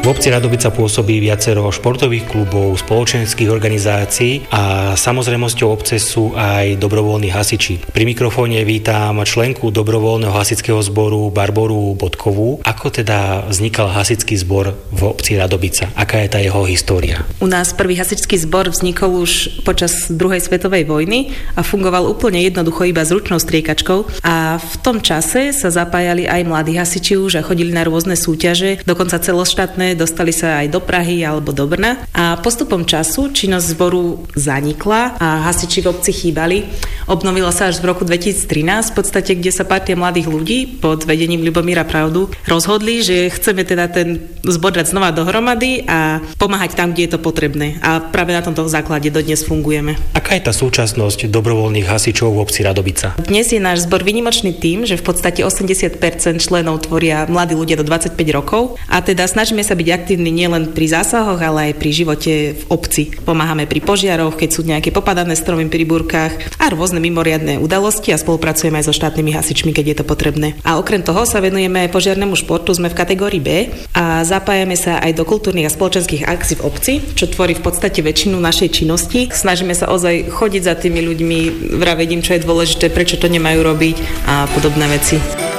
V obci Radovica pôsobí viacero športových klubov, spoločenských organizácií a samozrejmosťou obce sú aj dobrovoľní hasiči. Pri mikrofóne vítam členku dobrovoľného hasičského zboru Barboru Bodkovú. Ako teda vznikal hasičský zbor v obci Radovica? Aká je tá jeho história? U nás prvý hasičský zbor vznikol už počas druhej svetovej vojny a fungoval úplne jednoducho iba s ručnou striekačkou a v tom čase sa zapájali aj mladí hasiči už a chodili na rôzne súťaže, dokonca celoštátne, dostali sa aj do Prahy alebo do Brna a postupom času činnosť zboru zanikla a hasiči v obci chýbali. Obnovila sa až v roku 2013, v podstate, kde sa partia mladých ľudí pod vedením Ľubomíra Pravdu rozhodli, že chceme teda ten zbor dať znova dohromady a pomáhať tam, kde je to potrebné. A práve na tomto základe dodnes fungujeme. Aká je tá súčasnosť dobrovoľných hasičov v obci Radovica? Dnes je náš zbor výnimočný tým, že v podstate 80% členov tvoria mladí ľudia do 25 rokov a teda snažíme sa byť aktívni nielen pri zásahoch, ale aj pri živote v obci. Pomáhame pri požiaroch, keď sú nejaké popadané stromy pri búrkach a rôzne mimoriadne udalosti a spolupracujeme aj so štátnymi hasičmi, keď je to potrebné. A okrem toho sa venujeme aj požiarnemu športu, sme v kategórii B a zapájame sa aj do kultúrnych a spoločenských akcií v obci, čo tvorí v podstate väčšinu našej činnosti. Snažíme sa ozaj chodiť za tými ľuďmi, vraviť im, čo je dôležité, prečo to nemajú robiť a podobné veci.